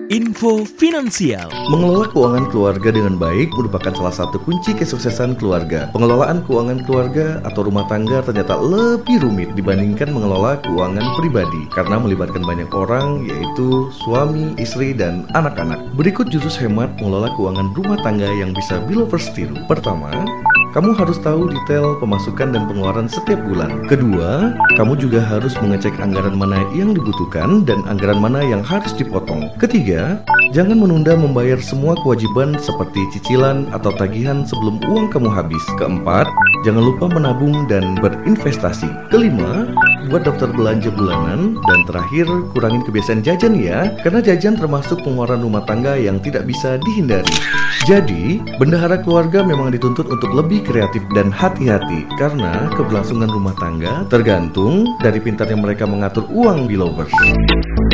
Info Finansial. Mengelola keuangan keluarga dengan baik merupakan salah satu kunci kesuksesan keluarga. Pengelolaan keuangan keluarga atau rumah tangga ternyata lebih rumit dibandingkan mengelola keuangan pribadi karena melibatkan banyak orang, yaitu suami, istri, dan anak-anak. Berikut jurus hemat mengelola keuangan rumah tangga yang bisa Belovers tiru. Pertama, kamu harus tahu detail pemasukan dan pengeluaran setiap bulan. Kedua, kamu juga harus mengecek anggaran mana yang dibutuhkan dan anggaran mana yang harus dipotong. Ketiga, jangan menunda membayar semua kewajiban seperti cicilan atau tagihan sebelum uang kamu habis. Keempat, jangan lupa menabung dan berinvestasi. Kelima, buat daftar belanja bulanan. Dan terakhir, kurangin kebiasaan jajan ya, karena jajan termasuk pengeluaran rumah tangga yang tidak bisa dihindari. Jadi, bendahara keluarga memang dituntut untuk lebih kreatif dan hati-hati, karena keberlangsungan rumah tangga tergantung dari pintarnya mereka mengatur uang Belovers.